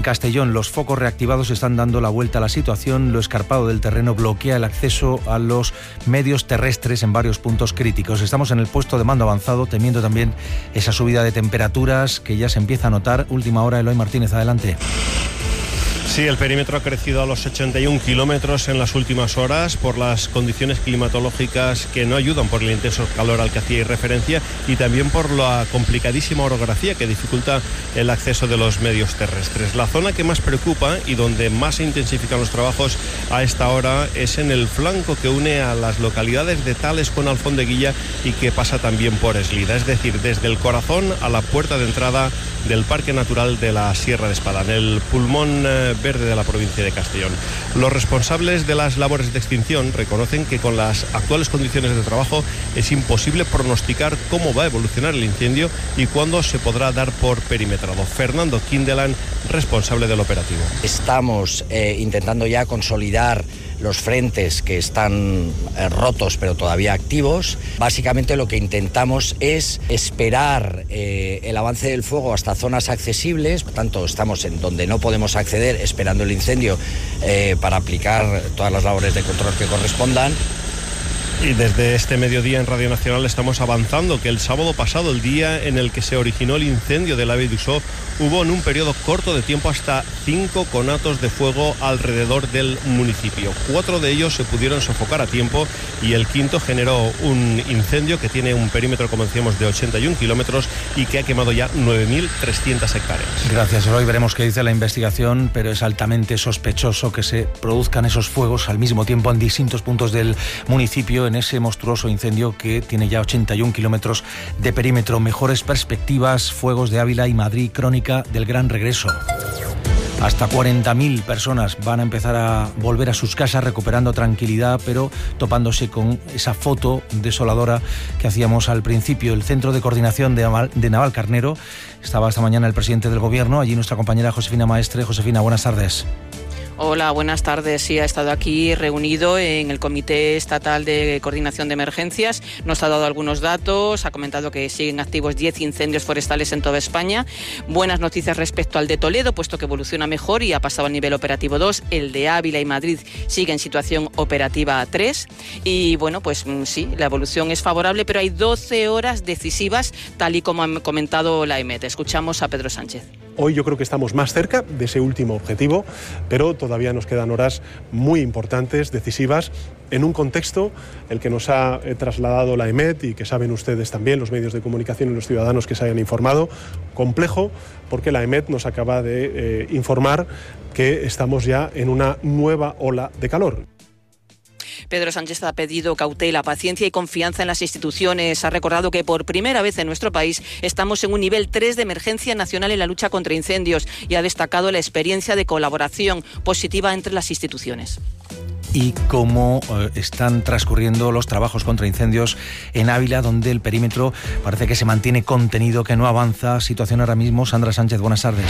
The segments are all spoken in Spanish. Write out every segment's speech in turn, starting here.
En Castellón, los focos reactivados están dando la vuelta a la situación. Lo escarpado del terreno bloquea el acceso a los medios terrestres en varios puntos críticos. Estamos en el puesto de mando avanzado, temiendo también esa subida de temperaturas que ya se empieza a notar. Última hora, Eloy Martínez, adelante. Sí, el perímetro ha crecido a los 81 kilómetros en las últimas horas por las condiciones climatológicas que no ayudan, por el intenso calor al que hacíais referencia y también por la complicadísima orografía que dificulta el acceso de los medios terrestres. La zona que más preocupa y donde más se intensifican los trabajos a esta hora es en el flanco que une a las localidades de Tales con Alfondeguilla y que pasa también por Eslida, es decir, desde el corazón a la puerta de entrada del Parque Natural de la Sierra de Espadán, el pulmón verde de la provincia de Castellón. Los responsables de las labores de extinción reconocen que con las actuales condiciones de trabajo es imposible pronosticar cómo va a evolucionar el incendio y cuándo se podrá dar por perimetrado. Fernando Kindelan, responsable del operativo. Estamos intentando ya consolidar los frentes que están rotos pero todavía activos. Básicamente lo que intentamos es esperar el avance del fuego hasta zonas accesibles, por tanto estamos en donde no podemos acceder esperando el incendio para aplicar todas las labores de control que correspondan. Y desde este mediodía en Radio Nacional estamos avanzando que el sábado pasado, el día en el que se originó el incendio de la Vall d'Uixó, hubo en un periodo corto de tiempo hasta 5 conatos de fuego alrededor del municipio. 4 de ellos se pudieron sofocar a tiempo y el quinto generó un incendio que tiene un perímetro, como decíamos, de 81 kilómetros y que ha quemado ya 9.300 hectáreas. Gracias, Eloy. Veremos qué dice la investigación, pero es altamente sospechoso que se produzcan esos fuegos al mismo tiempo en distintos puntos del municipio, en ese monstruoso incendio que tiene ya 81 kilómetros de perímetro. Mejores perspectivas, fuegos de Ávila y Madrid, crónica del gran regreso. Hasta 40.000 personas van a empezar a volver a sus casas recuperando tranquilidad, pero topándose con esa foto desoladora que hacíamos al principio. El Centro de Coordinación de Navalcarnero, estaba esta mañana el presidente del Gobierno, allí nuestra compañera Josefina Maestre. Josefina, buenas tardes. Hola, buenas tardes. Sí, ha estado aquí reunido en el Comité Estatal de Coordinación de Emergencias. Nos ha dado algunos datos, ha comentado que siguen activos 10 incendios forestales en toda España. Buenas noticias respecto al de Toledo, puesto que evoluciona mejor y ha pasado al nivel operativo 2. El de Ávila y Madrid sigue en situación operativa 3. Y bueno, pues sí, la evolución es favorable, pero hay 12 horas decisivas, tal y como ha comentado la EMET. Escuchamos a Pedro Sánchez. Hoy yo creo que estamos más cerca de ese último objetivo, pero todavía nos quedan horas muy importantes, decisivas, en un contexto el que nos ha trasladado la EMET y que saben ustedes también, los medios de comunicación y los ciudadanos que se hayan informado, complejo, porque la EMET nos acaba de informar que estamos ya en una nueva ola de calor. Pedro Sánchez ha pedido cautela, paciencia y confianza en las instituciones. Ha recordado que por primera vez en nuestro país estamos en un nivel 3 de emergencia nacional en la lucha contra incendios y ha destacado la experiencia de colaboración positiva entre las instituciones. Y cómo están transcurriendo los trabajos contra incendios en Ávila, donde el perímetro parece que se mantiene contenido, que no avanza. Situación ahora mismo. Sandra Sánchez, buenas tardes.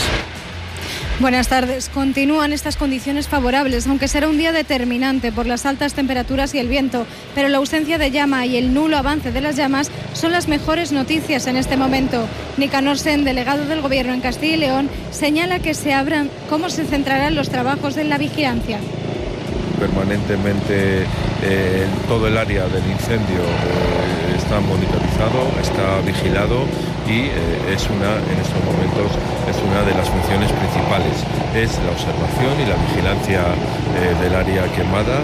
Buenas tardes. Continúan estas condiciones favorables, aunque será un día determinante por las altas temperaturas y el viento, pero la ausencia de llama y el nulo avance de las llamas son las mejores noticias en este momento. Nicanor Sen, delegado del Gobierno en Castilla y León, señala que se abran cómo se centrarán los trabajos en la vigilancia. Permanentemente todo el área del incendio está monitorizado, está vigilado y en estos momentos es una de las funciones principales, es la observación y la vigilancia del área quemada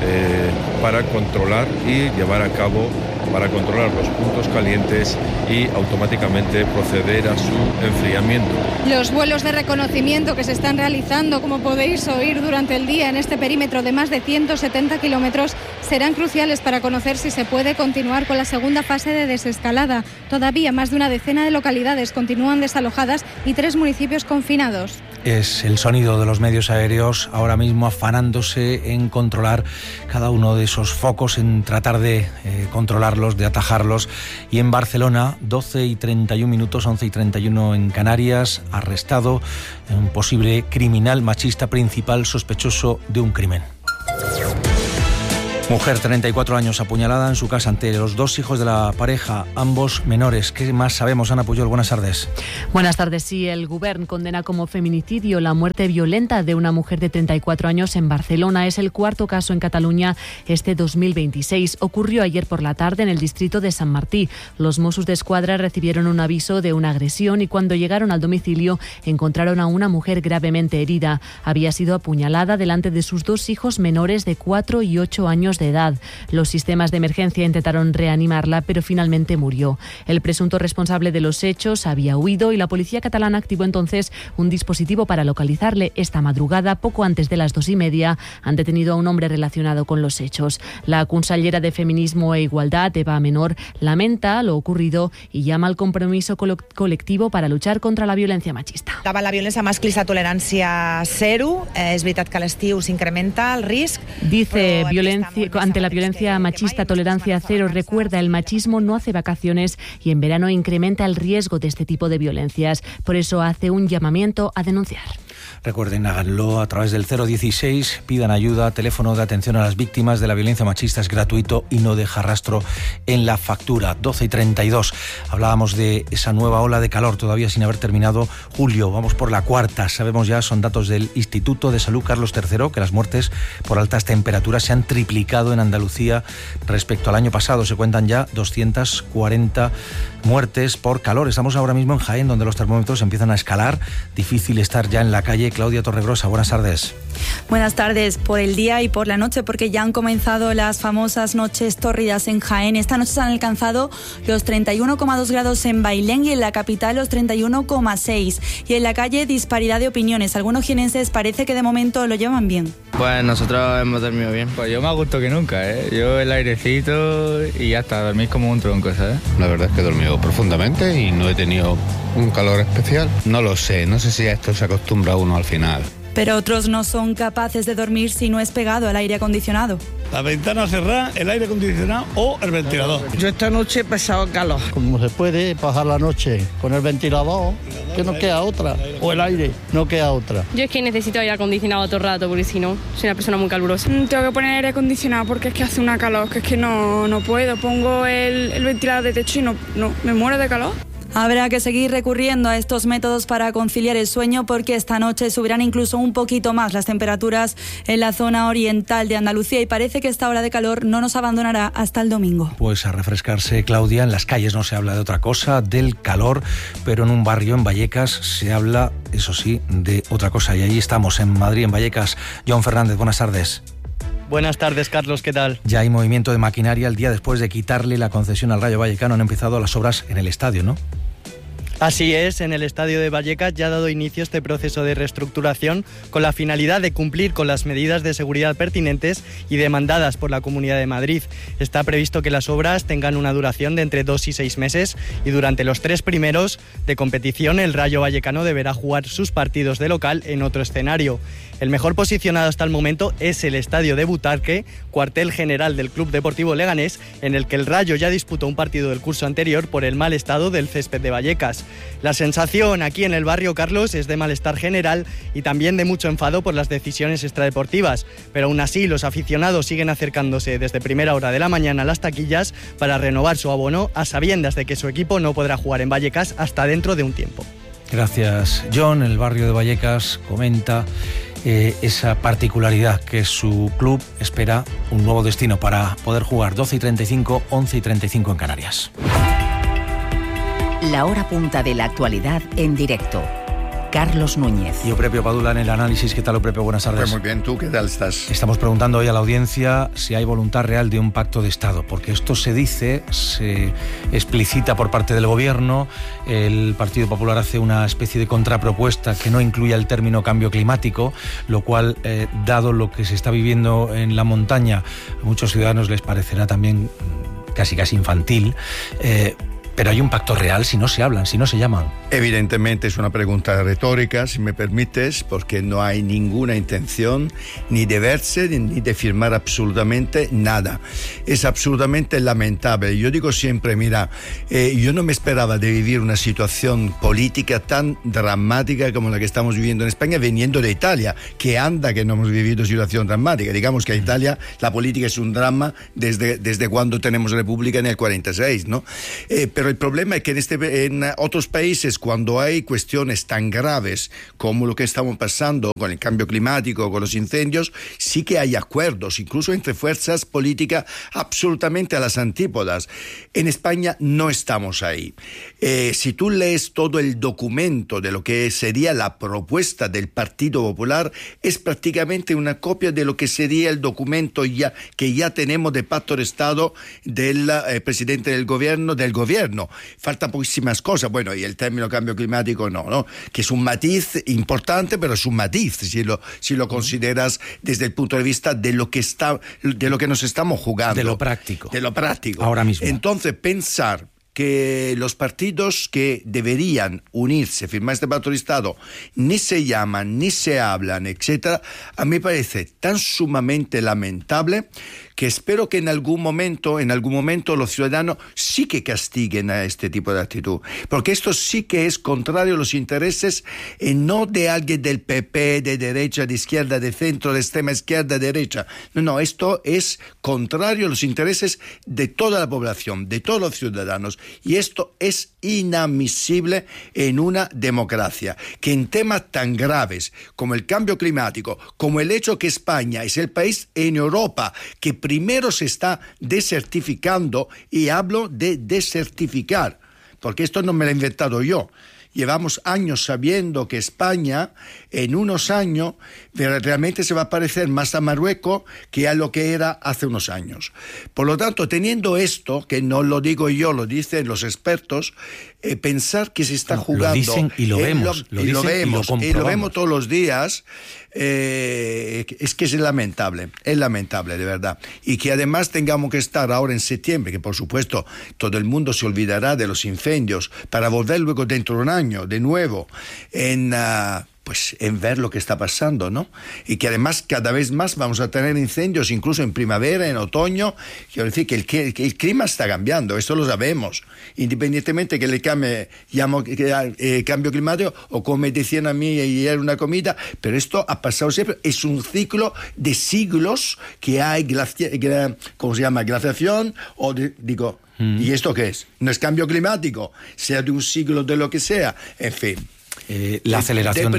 para controlar y llevar a cabo, para controlar los puntos calientes y automáticamente proceder a su enfriamiento. Los vuelos de reconocimiento que se están realizando, como podéis oír durante el día en este perímetro de más de 170 kilómetros, serán cruciales para conocer si se puede continuar con la segunda fase de desescalada. Todavía más de una decena de localidades continúan desalojadas y 3 municipios confinados. Es el sonido de los medios aéreos ahora mismo afanándose en controlar cada uno de esos focos, en tratar de controlarlos, de atajarlos. Y en Barcelona, 12:31, 11:31 en Canarias, arrestado un posible criminal machista principal sospechoso de un crimen. Mujer, 34 años, apuñalada en su casa ante los 2 hijos de la pareja, ambos menores. ¿Qué más sabemos, Ana Puyol? Buenas tardes. Buenas tardes. Sí, el Govern condena como feminicidio la muerte violenta de una mujer de 34 años en Barcelona. Es el cuarto caso en Cataluña este 2026. Ocurrió ayer por la tarde en el distrito de Sant Martí. Los Mossos d'Esquadra recibieron un aviso de una agresión y cuando llegaron al domicilio encontraron a una mujer gravemente herida. Había sido apuñalada delante de sus 2 hijos menores de 4 y 8 años de edad. Los sistemas de emergencia intentaron reanimarla, pero finalmente murió. El presunto responsable de los hechos había huido y la policía catalana activó entonces un dispositivo para localizarle. Esta madrugada, poco antes de las 2:30, han detenido a un hombre relacionado con los hechos. La consellera de Feminismo e Igualdad, Eva Menor, lamenta lo ocurrido y llama al compromiso colectivo para luchar contra la violencia machista. Davant la violència masclista, tolerància zero. És veritat que a l'estiu s'incrementa el risc. Dice, ante la violencia machista, tolerancia cero. Recuerda, el machismo no hace vacaciones y en verano incrementa el riesgo de este tipo de violencias. Por eso hace un llamamiento a denunciar. Recuerden, háganlo a través del 016, pidan ayuda, teléfono de atención a las víctimas de la violencia machista es gratuito y no deja rastro en la factura. 12:32. Hablábamos de esa nueva ola de calor todavía sin haber terminado julio. Vamos por la cuarta. Sabemos ya, son datos del Instituto de Salud Carlos III, que las muertes por altas temperaturas se han triplicado en Andalucía respecto al año pasado. Se cuentan ya 240 muertes por calor. Estamos ahora mismo en Jaén, donde los termómetros empiezan a escalar. Difícil estar ya en la calle. Claudia Torregrosa, buenas tardes. Buenas tardes, por el día y por la noche, porque ya han comenzado las famosas noches tórridas en Jaén. Esta noche se han alcanzado los 31,2 grados en Bailén y en la capital los 31,6. Y en la calle, disparidad de opiniones. Algunos jienenses parece que de momento lo llevan bien. Pues nosotros hemos dormido bien. Pues yo más gusto que nunca, ¿eh? Yo el airecito y ya está, dormir como un tronco, ¿sabes? La verdad es que he dormido profundamente y no he tenido un calor especial. No lo sé, no sé si a esto se acostumbra uno al final. Pero otros no son capaces de dormir si no es pegado al aire acondicionado. La ventana cerrada, el aire acondicionado o el ventilador. Yo esta noche he pasado calor. Como se puede pasar la noche con el ventilador, que no queda otra, o el aire, no queda otra. Yo es que necesito aire acondicionado todo el rato, porque si no, soy una persona muy calurosa. Tengo que poner aire acondicionado porque es que hace una calor, que es que no puedo. Pongo el ventilador de techo y no me muero de calor. Habrá que seguir recurriendo a estos métodos para conciliar el sueño porque esta noche subirán incluso un poquito más las temperaturas en la zona oriental de Andalucía y parece que esta ola de calor no nos abandonará hasta el domingo. Pues a refrescarse, Claudia. En las calles no se habla de otra cosa, del calor, pero en un barrio, en Vallecas, se habla, eso sí, de otra cosa. Y ahí estamos, en Madrid, en Vallecas. John Fernández, buenas tardes. Buenas tardes, Carlos, ¿qué tal? Ya hay movimiento de maquinaria. El día después de quitarle la concesión al Rayo Vallecano han empezado las obras en el estadio, ¿no? Así es, en el estadio de Vallecas ya ha dado inicio este proceso de reestructuración con la finalidad de cumplir con las medidas de seguridad pertinentes y demandadas por la Comunidad de Madrid. Está previsto que las obras tengan una duración de entre 2 y 6 meses y durante los 3 primeros de competición el Rayo Vallecano deberá jugar sus partidos de local en otro escenario. El mejor posicionado hasta el momento es el estadio de Butarque, cuartel general del Club Deportivo Leganés, en el que el Rayo ya disputó un partido del curso anterior por el mal estado del césped de Vallecas. La sensación aquí en el barrio, Carlos, es de malestar general y también de mucho enfado por las decisiones extradeportivas, pero aún así los aficionados siguen acercándose desde primera hora de la mañana a las taquillas para renovar su abono a sabiendas de que su equipo no podrá jugar en Vallecas hasta dentro de un tiempo. Gracias, John. El barrio de Vallecas comenta esa particularidad que su club espera un nuevo destino para poder jugar. 12:35, 11:35 en Canarias. La hora punta de la actualidad en directo. Carlos Núñez. Y Oprepio Padula en el análisis. ¿Qué tal, Oprepio? Buenas tardes. Pues muy bien, ¿tú qué tal estás? Estamos preguntando hoy a la audiencia si hay voluntad real de un pacto de Estado, porque esto se dice, se explicita por parte del Gobierno. El Partido Popular hace una especie de contrapropuesta que no incluye el término cambio climático, lo cual, dado lo que se está viviendo en la montaña, a muchos ciudadanos les parecerá también casi infantil. Pero hay un pacto real si no se hablan, si no se llaman. Evidentemente es una pregunta retórica, si me permites, porque no hay ninguna intención ni de verse ni de firmar absolutamente nada. Es absolutamente lamentable. Yo digo siempre, mira, yo no me esperaba de vivir una situación política tan dramática como la que estamos viviendo en España, viniendo de Italia, que no hemos vivido situación dramática. Digamos que en Italia la política es un drama desde cuando tenemos república en el 46, ¿no? Pero el problema es que en otros países, cuando hay cuestiones tan graves como lo que estamos pasando con el cambio climático, con los incendios, sí que hay acuerdos, incluso entre fuerzas políticas absolutamente a las antípodas. En España no estamos ahí. Si tú lees todo el documento de lo que sería la propuesta del Partido Popular, es prácticamente una copia de lo que sería el documento que ya tenemos de pacto de Estado del presidente del gobierno. Falta poquísimas cosas. Bueno, y el término cambio climático no, que es un matiz importante, pero es un matiz si lo consideras desde el punto de vista de lo que nos estamos jugando. De lo práctico. Ahora mismo. Entonces, pensar que los partidos que deberían unirse, firmar este pacto de Estado, ni se llaman, ni se hablan, etcétera, a mí me parece tan sumamente lamentable que espero que en algún momento los ciudadanos sí que castiguen a este tipo de actitud, porque esto sí que es contrario a los intereses no de alguien del PP, de derecha, de izquierda, de centro, de extrema izquierda, de derecha. No, esto es contrario a los intereses de toda la población, de todos los ciudadanos, y esto es inadmisible en una democracia, que en temas tan graves como el cambio climático, como el hecho que España es el país en Europa que primero se está desertificando, y hablo de desertificar, porque esto no me lo he inventado yo. Llevamos años sabiendo que España en unos años realmente se va a parecer más a Marruecos que a lo que era hace unos años. Por lo tanto, teniendo esto, que no lo digo yo, lo dicen los expertos, pensar que se está jugando... Lo dicen y lo vemos. Lo vemos todos los días. Es que es lamentable, de verdad. Y que además tengamos que estar ahora en septiembre, que por supuesto todo el mundo se olvidará de los incendios, para volver luego dentro de un año de nuevo en ver lo que está pasando, ¿no? Y que además cada vez más vamos a tener incendios, incluso en primavera, en otoño. Quiero decir que el clima está cambiando, esto lo sabemos, independientemente que le cambio climático, o como me decían a mí ayer una comida, pero esto ha pasado siempre, es un ciclo de siglos que hay glaciación, ¿y esto qué es? ¿No es cambio climático? Sea de un siglo, de lo que sea, en fin. La aceleración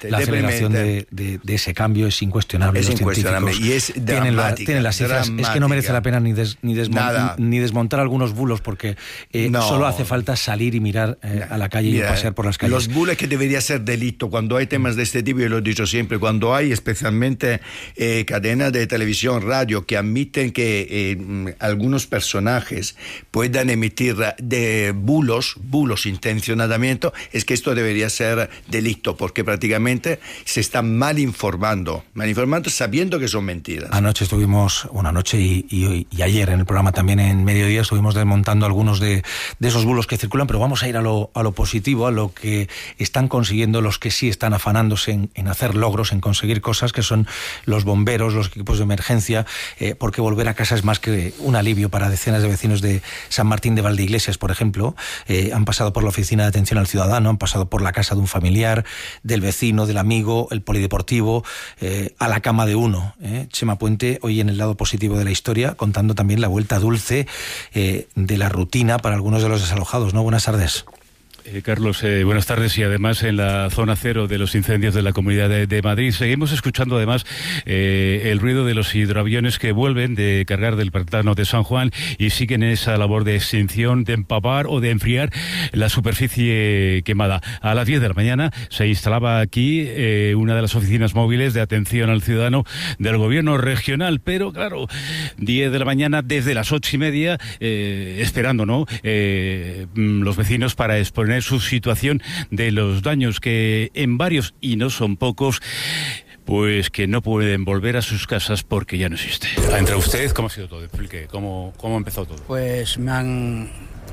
de ese cambio es incuestionable. Es incuestionable y es dramática. Tienen las cifras. Es que no merece la pena ni desmontar algunos bulos, porque solo hace falta salir y mirar a la calle y pasear por las calles. Los bulos que debería ser delito cuando hay temas de este tipo, yo lo he dicho siempre, cuando hay especialmente cadenas de televisión, radio, que admiten que algunos personajes puedan emitir de bulos intencionadamente, es que esto debería ser delito, porque prácticamente se está mal informando sabiendo que son mentiras. Anoche y ayer en el programa también en Mediodía estuvimos desmontando algunos de esos bulos que circulan, pero vamos a ir a lo positivo, a lo que están consiguiendo los que sí están afanándose en hacer logros, en conseguir cosas, que son los bomberos, los equipos de emergencia, porque volver a casa es más que un alivio para decenas de vecinos de San Martín de Valdeiglesias, por ejemplo. Han pasado por la oficina de atención al ciudadano, han pasado por la casa de un familiar, del vecino, del amigo, el polideportivo, a la cama de uno. Chema Puente, hoy en el lado positivo de la historia, contando también la vuelta dulce de la rutina para algunos de los desalojados, ¿no? Buenas tardes. Carlos, buenas tardes. Y además en la zona cero de los incendios de la Comunidad de Madrid seguimos escuchando además el ruido de los hidroaviones que vuelven de cargar del pantano de San Juan y siguen esa labor de extinción, de empapar o de enfriar la superficie quemada. A las 10 de la mañana se instalaba aquí una de las oficinas móviles de atención al ciudadano del gobierno regional, pero claro, 10 de la mañana desde las 8:30 esperando, ¿no? Los vecinos para exponer su situación de los daños que en varios, y no son pocos, pues que no pueden volver a sus casas porque ya no existe. Entre usted, ¿cómo ha sido todo? Explique, ¿cómo empezó todo? Pues me han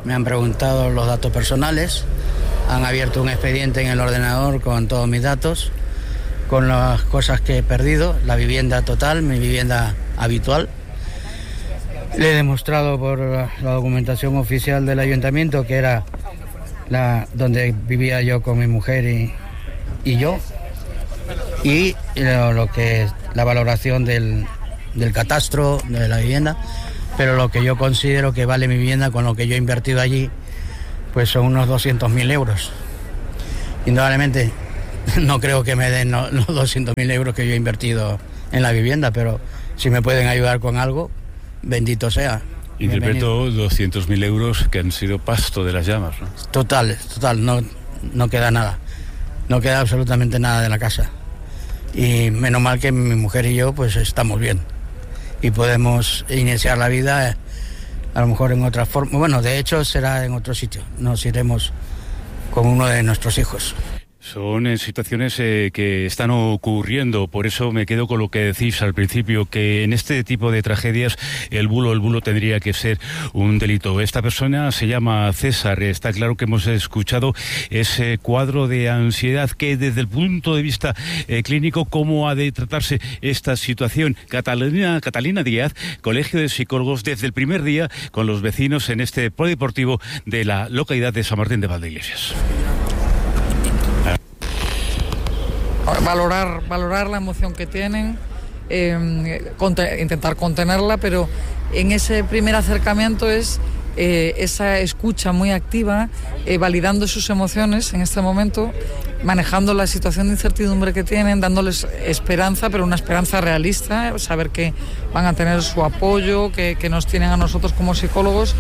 me han preguntado los datos personales, han abierto un expediente en el ordenador con todos mis datos, con las cosas que he perdido, la vivienda total, mi vivienda habitual. Le he demostrado por la documentación oficial del ayuntamiento que era donde vivía yo con mi mujer y yo, y lo que es la valoración del catastro de la vivienda, pero lo que yo considero que vale mi vivienda con lo que yo he invertido allí, pues son unos 200.000 euros. Indudablemente no creo que me den los 200.000 euros que yo he invertido en la vivienda, pero si me pueden ayudar con algo, bendito sea. Interpreto 200.000 euros que han sido pasto de las llamas, ¿no? Total, no queda nada. No queda absolutamente nada de la casa. Y menos mal que mi mujer y yo pues estamos bien. Y podemos iniciar la vida a lo mejor en otra forma. Bueno, de hecho será en otro sitio. Nos iremos con uno de nuestros hijos. Son situaciones que están ocurriendo, por eso me quedo con lo que decís al principio, que en este tipo de tragedias el bulo tendría que ser un delito. Esta persona se llama César, está claro que hemos escuchado ese cuadro de ansiedad que desde el punto de vista clínico, ¿cómo ha de tratarse esta situación? Catalina Díaz, Colegio de Psicólogos, desde el primer día con los vecinos en este polideportivo de la localidad de San Martín de Valdeiglesias. Valorar la emoción que tienen, intentar contenerla, pero en ese primer acercamiento es esa escucha muy activa, validando sus emociones en este momento, manejando la situación de incertidumbre que tienen, dándoles esperanza, pero una esperanza realista, saber que van a tener su apoyo, que nos tienen a nosotros como psicólogos.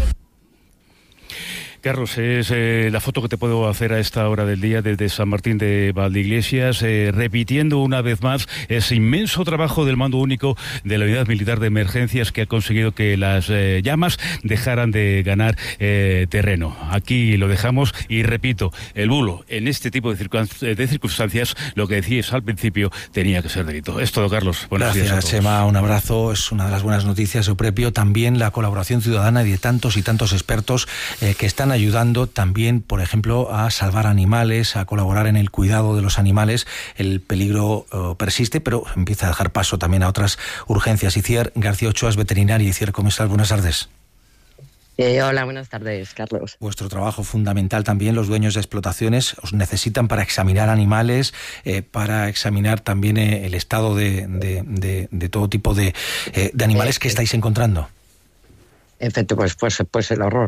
Carlos, es la foto que te puedo hacer a esta hora del día desde San Martín de Valdeiglesias, repitiendo una vez más ese inmenso trabajo del Mando Único de la Unidad Militar de Emergencias que ha conseguido que las llamas dejaran de ganar terreno. Aquí lo dejamos y repito, el bulo en este tipo de circunstancias, lo que decías al principio, tenía que ser delito. Es todo, Carlos. Buenos días a todos. Chema, un abrazo. Es una de las buenas noticias. Euprepio, también la colaboración ciudadana y de tantos y tantos expertos que están ayudando también, por ejemplo, a salvar animales, a colaborar en el cuidado de los animales. El peligro persiste, pero empieza a dejar paso también a otras urgencias. Iciar García Ochoa es veterinaria. Iciar, ¿cómo estás? Buenas tardes. Hola, buenas tardes, Carlos. Vuestro trabajo fundamental también, los dueños de explotaciones os necesitan para examinar animales, para examinar también el estado de todo tipo de animales que estáis encontrando. En efecto, pues el horror.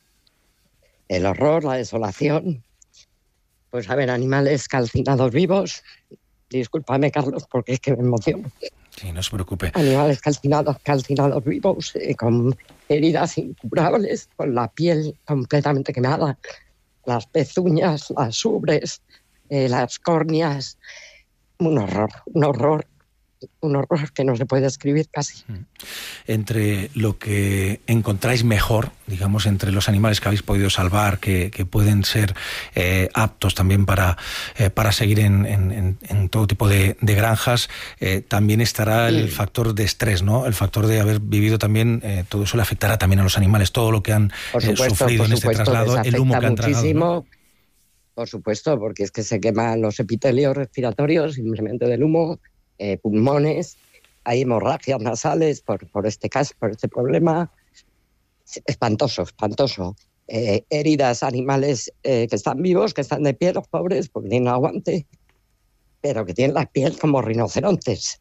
El horror, la desolación. Pues a ver, animales calcinados vivos. Discúlpame, Carlos, porque es que me emociono. Sí, no se preocupe. Animales calcinados vivos, con heridas incurables, con la piel completamente quemada, las pezuñas, las ubres, las córneas. Un horror que no se puede describir casi. Entre lo que encontráis mejor, digamos, entre los animales que habéis podido salvar, que pueden ser aptos también para seguir en todo tipo de granjas, también estará el factor de estrés, ¿no? El factor de haber vivido también, todo eso le afectará también a los animales, todo lo que han sufrido en este traslado, el humo que han tragado, ¿no? Por supuesto, porque es que se queman los epitelios respiratorios simplemente del humo, pulmones, hay hemorragias nasales por este caso, por este problema. Espantoso. Heridas, animales que están vivos, que están de pie, los pobres, porque tienen aguante, pero que tienen la piel como rinocerontes.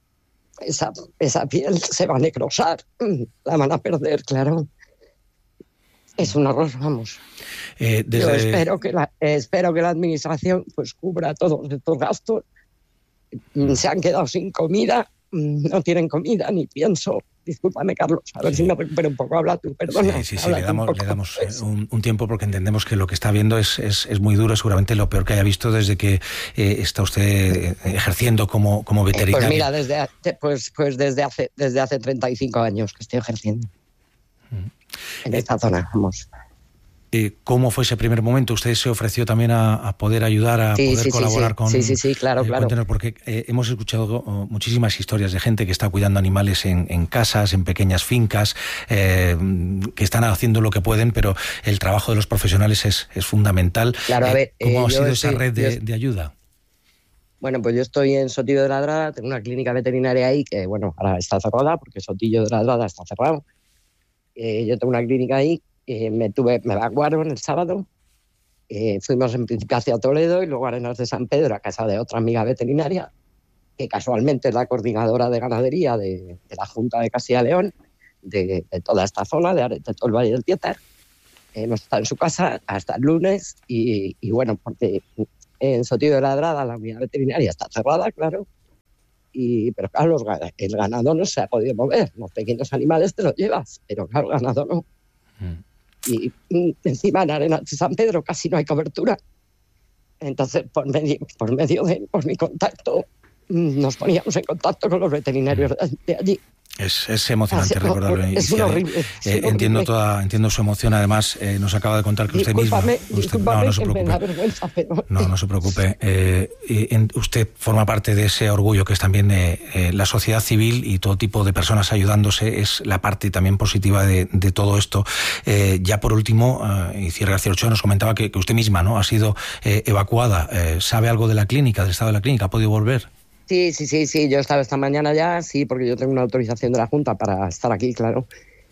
Esa piel se va a necrosar, la van a perder, claro. Es un horror, vamos. Yo espero que la administración pues cubra todos estos gastos. Se han quedado sin comida, no tienen comida, ni pienso. Discúlpame, Carlos, a ver si me recupero un poco. Habla tú, perdona. Sí, le damos un tiempo, porque entendemos que lo que está viendo es muy duro, seguramente lo peor que haya visto desde que está usted ejerciendo como veterinario. Pues mira, desde hace 35 años que estoy ejerciendo en esta zona, vamos. ¿Cómo fue ese primer momento? ¿Usted se ofreció también a poder ayudar, a poder colaborar con...? Sí, claro. Cuéntenos, porque hemos escuchado muchísimas historias de gente que está cuidando animales en casas, en pequeñas fincas, que están haciendo lo que pueden, pero el trabajo de los profesionales es fundamental. Claro, a ver, ¿cómo ha sido esa red de ayuda? Bueno, pues yo estoy en Sotillo de Ladrada, tengo una clínica veterinaria ahí que, bueno, ahora está cerrada porque Sotillo de Ladrada está cerrado. Yo tengo una clínica ahí. Me evacuaron el sábado, fuimos en principio hacia Toledo y luego a Arenas de San Pedro, a casa de otra amiga veterinaria, que casualmente es la coordinadora de ganadería de la Junta de Castilla y León, de toda esta zona, de todo el Valle del Tietar. Hemos estado en su casa hasta el lunes y bueno, porque en Sotillo de Ladrada la unidad veterinaria está cerrada, claro, pero claro, el ganado no se ha podido mover. Los pequeños animales te los llevas, pero claro, el ganado no. Y encima en Arenas de San Pedro casi no hay cobertura. Entonces, por medio de mi contacto, nos poníamos en contacto con los veterinarios de allí. Es emocionante recordarlo. Es horrible. Entiendo su emoción. Además, nos acaba de contar que usted misma... Discúlpame, no se preocupe. Me da vergüenza, pero... No se preocupe. Usted forma parte de ese orgullo que es también la sociedad civil y todo tipo de personas ayudándose. Es la parte también positiva de todo esto. Ya por último, Itziar García Ochoa nos comentaba que usted misma, ¿no?, ha sido evacuada. ¿Sabe algo de la clínica, del estado de la clínica? ¿Ha podido volver? Sí, yo he estado esta mañana ya, sí, porque yo tengo una autorización de la Junta para estar aquí, claro.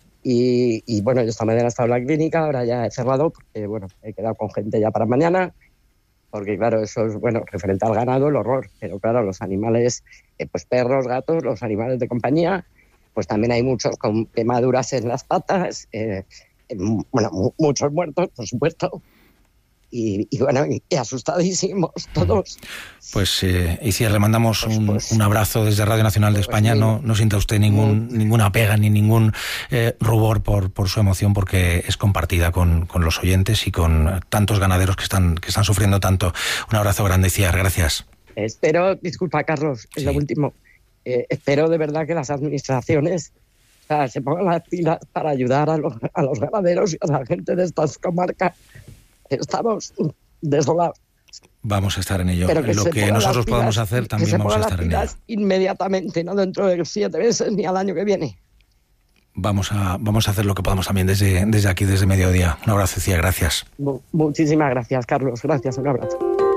Y bueno, yo esta mañana he estado en la clínica, ahora ya he cerrado, porque bueno, he quedado con gente ya para mañana, porque claro, eso es, bueno, referente al ganado, el horror, pero claro, los animales, pues perros, gatos, los animales de compañía, pues también hay muchos con quemaduras en las patas, bueno, muchos muertos, por supuesto. Y bueno, y asustadísimos todos. Pues Itziar, le mandamos un abrazo desde Radio Nacional de España. No sienta usted ninguna pega ni ningún rubor por su emoción, porque es compartida con los oyentes y con tantos ganaderos que están sufriendo tanto. Un abrazo grande, Itziar, gracias. Espero, disculpa Carlos, es lo último, espero de verdad que las administraciones se pongan las pilas para ayudar a los ganaderos y a la gente de estas comarcas. Estamos desolados. Vamos a estar en ello. Lo que nosotros podamos hacer también vamos a estar en ello. Inmediatamente, no dentro de 7 meses ni al año que viene. Vamos a hacer lo que podamos también desde aquí, desde Mediodía. Un abrazo, Itziar, gracias. Muchísimas gracias, Carlos. Gracias, un abrazo.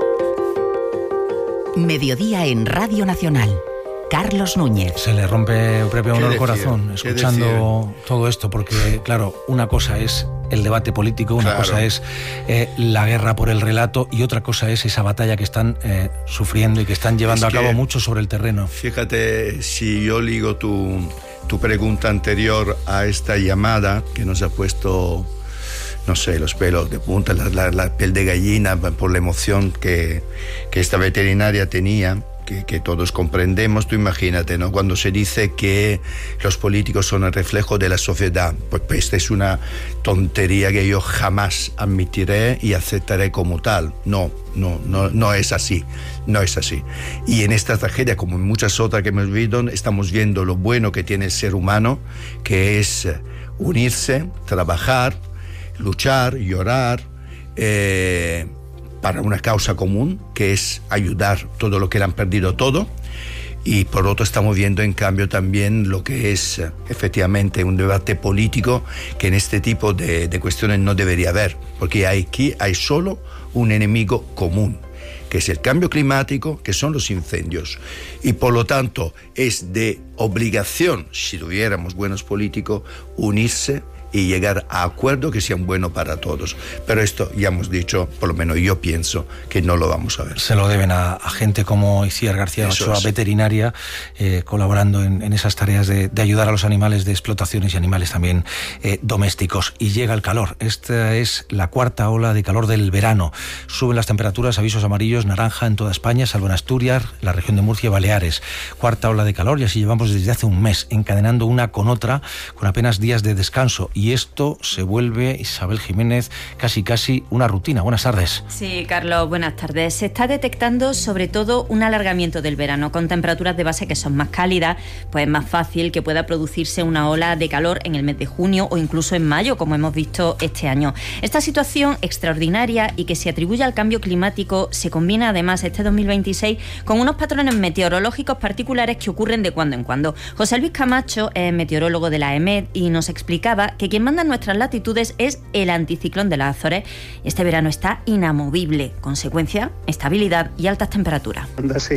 Mediodía en Radio Nacional. Carlos Núñez. Se le rompe uno el corazón escuchando todo esto, porque claro, una cosa es el debate político, una cosa es la guerra por el relato y otra cosa es esa batalla que están sufriendo y que están llevando a cabo mucho sobre el terreno. Fíjate, si yo ligo tu pregunta anterior a esta llamada que nos ha puesto, no sé, los pelos de punta, la piel de gallina por la emoción que esta veterinaria tenía, que todos comprendemos. Tú imagínate, ¿no?, cuando se dice que los políticos son el reflejo de la sociedad, pues esta es una tontería que yo jamás admitiré y aceptaré como tal. No es así, no es así. Y en esta tragedia, como en muchas otras que hemos visto, estamos viendo lo bueno que tiene el ser humano, que es unirse, trabajar, luchar, llorar, para una causa común, que es ayudar todo lo que le han perdido todo. Y por otro estamos viendo en cambio también lo que es efectivamente un debate político que en este tipo de cuestiones no debería haber, porque aquí hay solo un enemigo común, que es el cambio climático, que son los incendios. Y por lo tanto es de obligación, si tuviéramos buenos políticos, unirse y llegar a acuerdos que sean buenos para todos. Pero esto ya hemos dicho, por lo menos yo pienso, que no lo vamos a ver. Se lo deben a gente como Itziar García Ochoa, veterinaria, colaborando en esas tareas de ayudar a los animales de explotaciones y animales también domésticos. Y llega el calor. Esta es la cuarta ola de calor del verano. Suben las temperaturas, avisos amarillos, naranja en toda España, salvo en Asturias, la región de Murcia y Baleares. Cuarta ola de calor, y así llevamos desde hace un mes, encadenando una con otra, con apenas días de descanso. y esto se vuelve, Isabel Jiménez, casi una rutina. Buenas tardes. Sí, Carlos, buenas tardes. Se está detectando sobre todo un alargamiento del verano. Con temperaturas de base que son más cálidas, pues es más fácil que pueda producirse una ola de calor en el mes de junio o incluso en mayo, como hemos visto este año. Esta situación extraordinaria y que se atribuye al cambio climático se combina además este 2026 con unos patrones meteorológicos particulares que ocurren de cuando en cuando. José Luis Camacho es meteorólogo de la EMET y nos explicaba que quien manda en nuestras latitudes es el anticiclón de las Azores. Este verano está inamovible. Consecuencia, estabilidad y altas temperaturas.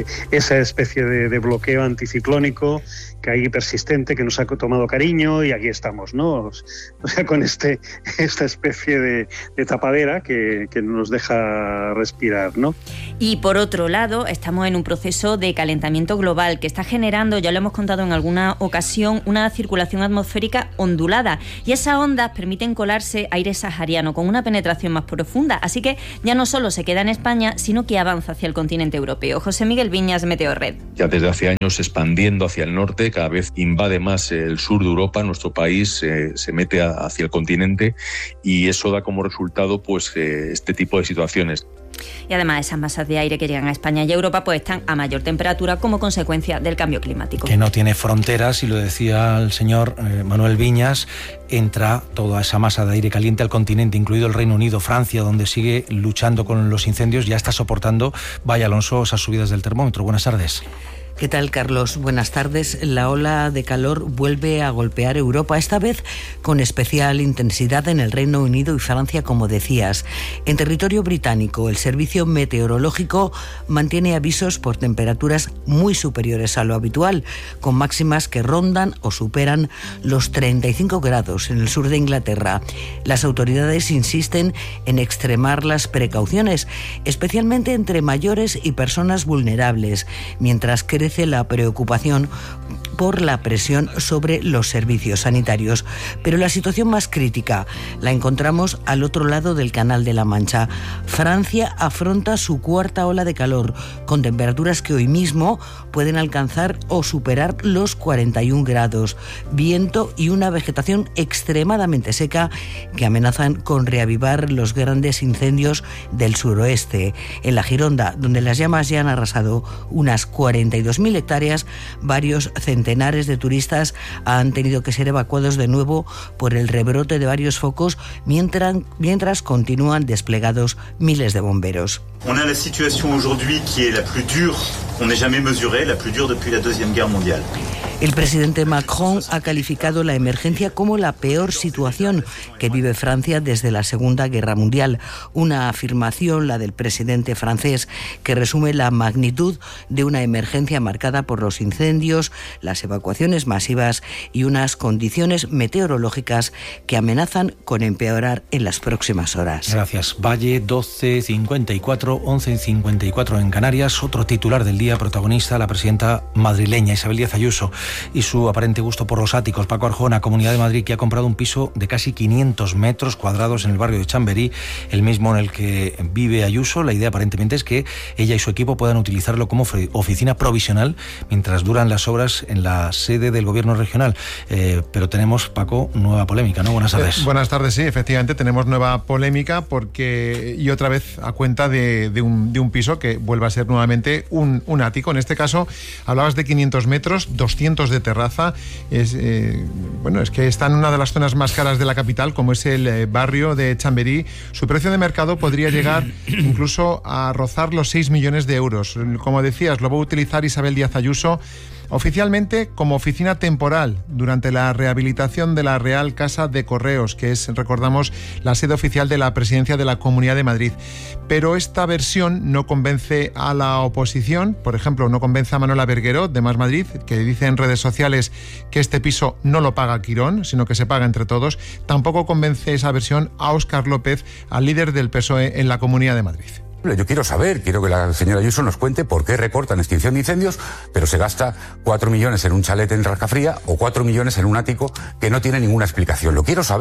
Esa especie de bloqueo anticiclónico que hay persistente, que nos ha tomado cariño, y aquí estamos, ¿no? O sea, con esta especie de tapadera que nos deja respirar, ¿no? Y por otro lado, estamos en un proceso de calentamiento global que está generando, ya lo hemos contado en alguna ocasión, una circulación atmosférica ondulada, y esas ondas permiten colarse aire sahariano con una penetración más profunda, así que ya no solo se queda en España, sino que avanza hacia el continente europeo. José Miguel Viñas, Meteorred. Ya desde hace años expandiendo hacia el norte, cada vez invade más el sur de Europa, nuestro país se mete hacia el continente, y eso da como resultado pues este tipo de situaciones. Y además esas masas de aire que llegan a España y a Europa pues están a mayor temperatura como consecuencia del cambio climático. Que no tiene fronteras, y lo decía el señor Manuel Viñas, entra toda esa masa de aire caliente al continente, incluido el Reino Unido, Francia, donde sigue luchando con los incendios, ya está soportando, vaya Alonso, esas subidas del termómetro. Buenas tardes. ¿Qué tal, Carlos? Buenas tardes. La ola de calor vuelve a golpear Europa, esta vez con especial intensidad en el Reino Unido y Francia, como decías. En territorio británico, el Servicio Meteorológico mantiene avisos por temperaturas muy superiores a lo habitual, con máximas que rondan o superan los 35 grados en el sur de Inglaterra. Las autoridades insisten en extremar las precauciones, especialmente entre mayores y personas vulnerables, mientras crece la preocupación por la presión sobre los servicios sanitarios. Pero la situación más crítica la encontramos al otro lado del Canal de la Mancha. Francia afronta su cuarta ola de calor, con temperaturas que hoy mismo pueden alcanzar o superar los 41 grados, viento y una vegetación extremadamente seca que amenazan con reavivar los grandes incendios del suroeste. En la Gironda, donde las llamas ya han arrasado unas 42.000 hectáreas, varios centenares de turistas han tenido que ser evacuados de nuevo por el rebrote de varios focos, mientras continúan desplegados miles de bomberos. On a la situation aujourd'hui qui est la plus dure qu'on ait jamais mesurée, la plus dure depuis la Deuxième Guerre mondiale. El presidente Macron ha calificado la emergencia como la peor situación que vive Francia desde la Segunda Guerra Mundial. Una afirmación, la del presidente francés, que resume la magnitud de una emergencia marcada por los incendios, las evacuaciones masivas y unas condiciones meteorológicas que amenazan con empeorar en las próximas horas. Gracias. Valle 12:54, 11:54 en Canarias. Otro titular del día, protagonista, la presidenta madrileña Isabel Díaz Ayuso y su aparente gusto por los áticos. Paco Arjona, Comunidad de Madrid, que ha comprado un piso de casi 500 metros cuadrados en el barrio de Chamberí, el mismo en el que vive Ayuso. La idea aparentemente es que ella y su equipo puedan utilizarlo como oficina provisional mientras duran las obras en la sede del gobierno regional. Pero tenemos, Paco, nueva polémica, ¿no? Buenas tardes. Buenas tardes, sí, efectivamente tenemos nueva polémica y otra vez a cuenta de un piso que vuelve a ser nuevamente un ático. En este caso hablabas de 500 metros, 200 de terraza. Es que está en una de las zonas más caras de la capital, como es el barrio de Chamberí. Su precio de mercado podría llegar incluso a rozar los 6 millones de euros. Como decías, lo va a utilizar Isabel Díaz Ayuso oficialmente como oficina temporal durante la rehabilitación de la Real Casa de Correos, que es, recordamos, la sede oficial de la presidencia de la Comunidad de Madrid. Pero esta versión no convence a la oposición. Por ejemplo, no convence a Manuela Bergueró, de Más Madrid, que dice en redes sociales que este piso no lo paga Quirón, sino que se paga entre todos. Tampoco convence esa versión a Óscar López, al líder del PSOE en la Comunidad de Madrid. Yo quiero que la señora Ayuso nos cuente por qué recorta en extinción de incendios, pero se gasta 4 millones en un chalet en Rascafría o 4 millones en un ático que no tiene ninguna explicación. Lo quiero saber.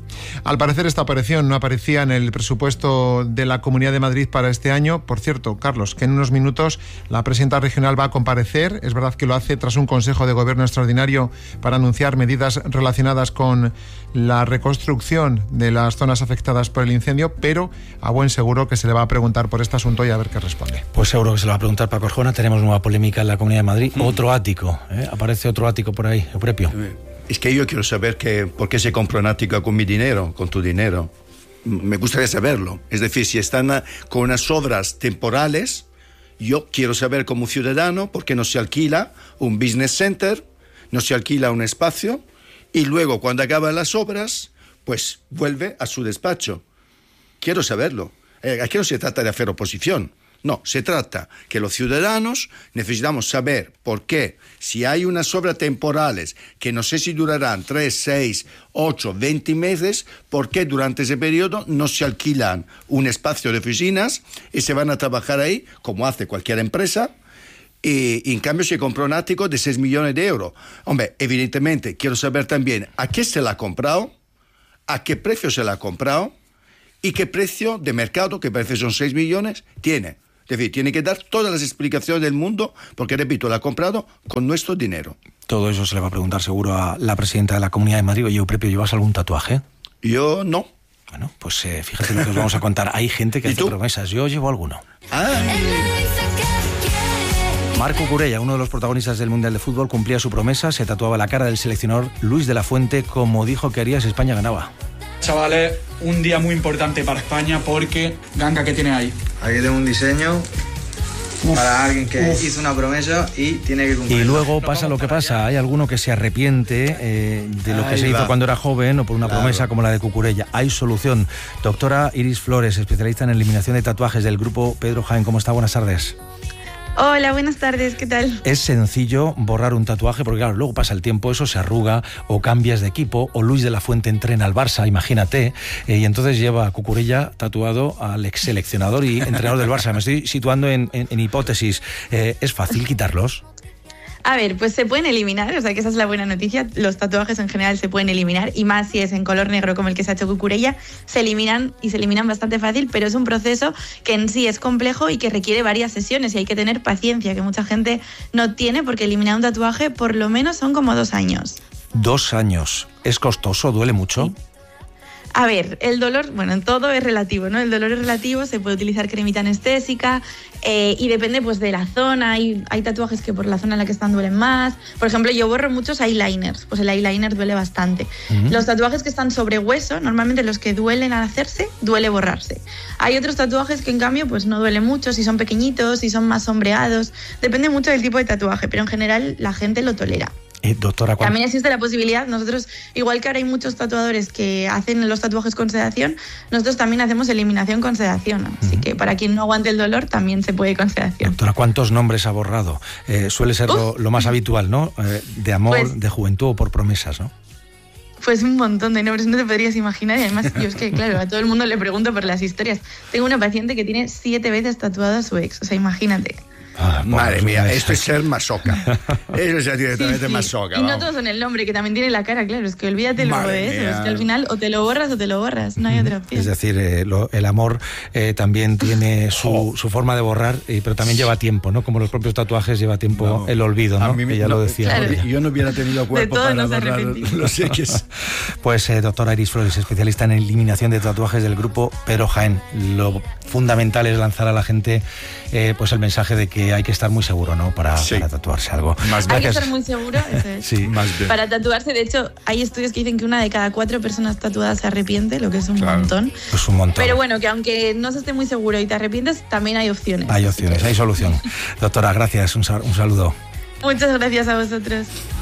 Al parecer esta operación no aparecía en el presupuesto de la Comunidad de Madrid para este año. Por cierto, Carlos, que en unos minutos la presidenta regional va a comparecer. Es verdad que lo hace tras un Consejo de Gobierno extraordinario para anunciar medidas relacionadas con la reconstrucción de las zonas afectadas por el incendio, pero a buen seguro que se le va a preguntar por este asunto y a ver qué responde. Pues seguro que se lo va a preguntar Paco Arjona. Tenemos nueva polémica en la Comunidad de Madrid. Otro ático, aparece otro ático por ahí, Euprepio. Es que yo quiero saber por qué se compra un ático con mi dinero, con tu dinero. Me gustaría saberlo. Es decir, si están con unas obras temporales, yo quiero saber como ciudadano por qué no se alquila un business center, no se alquila un espacio y luego cuando acaban las obras, pues vuelve a su despacho. Quiero saberlo. Aquí no se trata de hacer oposición. No, se trata que los ciudadanos necesitamos saber por qué, si hay unas obras temporales que no sé si durarán 3, 6, 8, 20 meses, por qué durante ese periodo no se alquilan un espacio de oficinas y se van a trabajar ahí, como hace cualquier empresa, y en cambio se compra un ático de 6 millones de euros. Hombre, evidentemente quiero saber también a qué se la ha comprado, a qué precio se la ha comprado y qué precio de mercado, que parece son 6 millones, tiene. Es decir, tiene que dar todas las explicaciones del mundo, porque, repito, la ha comprado con nuestro dinero. Todo eso se le va a preguntar seguro a la presidenta de la Comunidad de Madrid. Oye, Euprepio, ¿llevas algún tatuaje? Yo no. Bueno, pues fíjate lo que os vamos a contar. Hay gente que hace promesas. Yo llevo alguno. Marc Cucurella, uno de los protagonistas del Mundial de Fútbol, cumplía su promesa. Se tatuaba la cara del seleccionador Luis de la Fuente, como dijo que haría si España ganaba. Chavales, un día muy importante para España porque, Ganga, ¿qué tiene ahí? Aquí tengo un diseño para alguien que hizo una promesa y tiene que cumplir. Y luego pasa lo que pasa, hay alguno que se arrepiente de lo que se hizo cuando era joven o por una promesa como la de Cucurella. Hay solución. Doctora Iris Flores, especialista en eliminación de tatuajes del grupo Pedro Jaén. ¿Cómo está? Buenas tardes. Hola, buenas tardes, ¿qué tal? Es sencillo borrar un tatuaje porque claro, luego pasa el tiempo, eso se arruga o cambias de equipo o Luis de la Fuente entrena al Barça, imagínate, y entonces lleva a Cucurella tatuado al ex seleccionador y entrenador del Barça. Me estoy situando en hipótesis. ¿Es fácil quitarlos? A ver, pues se pueden eliminar, o sea que esa es la buena noticia. Los tatuajes en general se pueden eliminar y más si es en color negro como el que se ha hecho Cucurella, se eliminan bastante fácil, pero es un proceso que en sí es complejo y que requiere varias sesiones y hay que tener paciencia, que mucha gente no tiene porque eliminar un tatuaje por lo menos son como 2 años. 2 años. ¿Es costoso? ¿Duele mucho? Sí. A ver, el dolor, bueno, todo es relativo, ¿no? El dolor es relativo, se puede utilizar cremita anestésica y depende pues de la zona. Hay tatuajes que por la zona en la que están duelen más. Por ejemplo, yo borro muchos eyeliners, pues el eyeliner duele bastante. Los tatuajes que están sobre hueso, normalmente los que duelen al hacerse, duele borrarse. Hay otros tatuajes que en cambio pues no duele mucho, si son pequeñitos, si son más sombreados. Depende mucho del tipo de tatuaje, pero en general la gente lo tolera. Doctora, también existe la posibilidad, nosotros, igual que ahora hay muchos tatuadores que hacen los tatuajes con sedación, nosotros también hacemos eliminación con sedación, así que para quien no aguante el dolor también se puede con sedación. Doctora, ¿cuántos nombres ha borrado? Suele ser lo más habitual, ¿no? De amor, pues, de juventud o por promesas, ¿no? Pues un montón de nombres, no te podrías imaginar. Y además, yo es que, claro, a todo el mundo le pregunto por las historias. Tengo una paciente que tiene 7 veces tatuado a su ex, o sea, imagínate. Madre mía, esto es ser masoca. Eso es directamente masoca. Y no todos son el nombre, que también tiene la cara, claro. Es que olvídate luego de eso. Es que al final o te lo borras o te lo borras. No hay otra opción. Es decir, el amor también tiene su forma de borrar, pero también lleva tiempo, ¿no? Como los propios tatuajes lleva tiempo el olvido, ¿no? Que ya lo decía. Claro. Yo no hubiera tenido cuerpo para borrar los X. Pues doctora Iris Flores, especialista en eliminación de tatuajes del grupo Pedro Jaén. Lo fundamental es lanzar a la gente pues el mensaje de que hay que estar muy seguro, ¿no? Para tatuarse algo. Hay que estar muy seguro, eso es. Sí, más bien. Para tatuarse, de hecho, hay estudios que dicen que 1 de cada 4 personas tatuadas se arrepiente, lo que es un montón. Pues un montón. Pero bueno, que aunque no se esté muy seguro y te arrepientes, también hay opciones. Hay opciones, hay solución. Doctora, gracias, un saludo. Muchas gracias a vosotros.